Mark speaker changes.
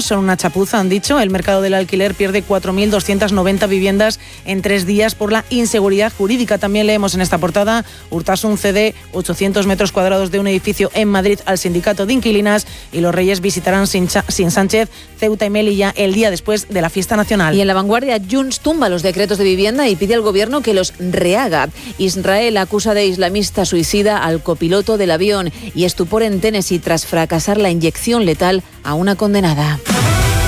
Speaker 1: son una chapuza, han dicho. El mercado del alquiler pierde 4.290 viviendas en 3 días por la inseguridad jurídica. También leemos en esta portada: Urtasun cede 800 metros cuadrados de un edificio en Madrid al sindicato de inquilinas, y los Reyes visitarán sin Sánchez Ceuta y Melilla el día después de la fiesta nacional.
Speaker 2: Y en La Vanguardia, Junts tumba los decretos de vivienda y pide al gobierno que los rehaga. Israel acusa de islamista suicida al copiloto del avión, y estupor en Tennessee tras fracasar la inyección letal a una condenada.